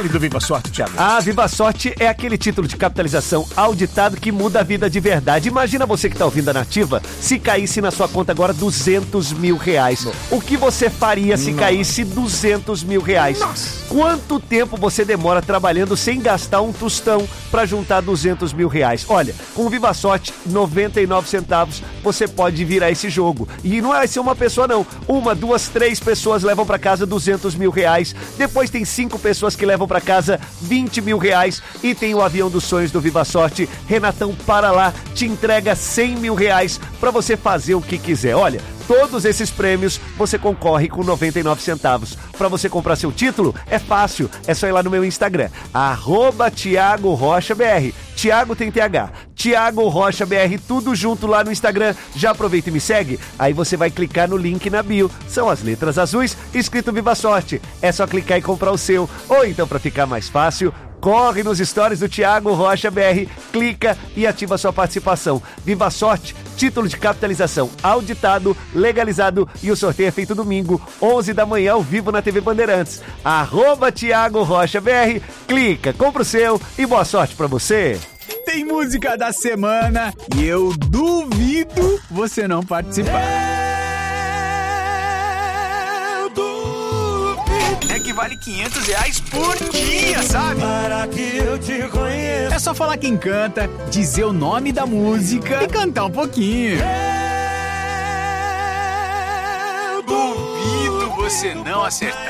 Fale do Viva Sorte, Thiago. A Viva Sorte é aquele título de capitalização auditado que muda a vida de verdade. Imagina você que tá ouvindo a Nativa, se caísse na sua conta agora R$200 mil. O que você faria se caísse R$200 mil? Nossa. Quanto tempo você demora trabalhando sem gastar um tostão pra juntar R$200 mil? Olha, com o Viva Sorte, 99 centavos, você pode virar esse jogo. E não vai ser uma pessoa não. 1, 2, 3 pessoas levam pra casa R$200 mil. Depois tem 5 pessoas que levam pra casa R$20 mil. E tem o avião dos sonhos do Viva Sorte. Renatão, para lá, te entrega R$100 mil pra você fazer o que quiser. Olha, todos esses prêmios você concorre com 99 centavos. Para você comprar seu título, é fácil. É só ir lá no meu Instagram, @Thiago Rocha BR. Thiago tem TH. Thiago Rocha BR, tudo junto lá no Instagram. Já aproveita e me segue. Aí você vai clicar no link na bio. São as letras azuis, escrito Viva Sorte. É só clicar e comprar o seu. Ou então, para ficar mais fácil, corre nos stories do Thiago Rocha BR, clica e ativa sua participação. Viva Sorte, título de capitalização auditado, legalizado, e o sorteio é feito domingo, 11 da manhã, ao vivo na TV Bandeirantes. @Thiago Rocha BR, clica, compra o seu e boa sorte pra você. Tem música da semana e eu duvido você não participar. É que vale R$500 por dia, sabe? Para que eu te conheça. É só falar quem canta, dizer o nome da música e cantar um pouquinho. Eu Duvido você não acertar.